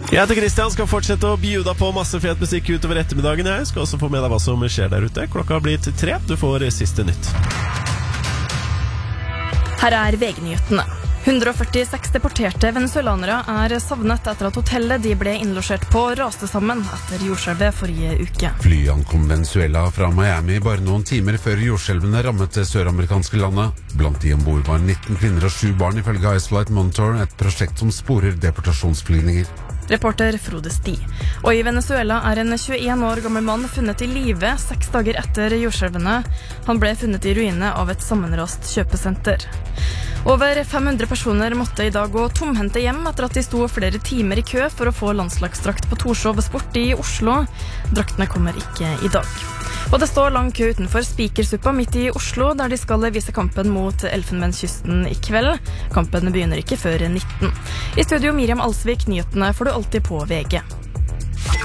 Jeg heter Kristian, skal fortsette å bjuda på masse fet musikk utover ettermiddagen. Jeg skal også få med deg hva som skjer der ute. Klokka har blitt 3, du får siste nytt. Her er VG-nyhetene. 146 deporterte venezuelanere er savnet etter at hotellet de ble innlosjert på raste sammen etter jordskjelvet forrige uke. Flyet ankom Venezuela fra Miami bare noen timer før jordskjelvene rammet det søramerikanske landet. Blant de ombord var 19 kvinner og 7 barn ifølge Iceflight Monitor, et prosjekt som sporer deportasjonsflygninger. Reporter Frode Sti. Og i Venezuela er en 21 år gammel mann funnet i live 6 dager etter jordskjelvene. Han ble funnet i ruinene av et sammenrast kjøpesenter. Over 500 personer måtte i dag gå tomhendte hjem etter at de sto flere timer i kø for å få landslagsdrakt på Torshov Sport i Oslo. Draktene kommer ikke i dag. Og det står lang kø utenfor Spikersuppa midt i Oslo, der de skal vise kampen mot Elfenbenskysten i kveld. Kampen begynner ikke før 19. I studio Miriam Alsvik, nyhetene får du alltid på VG.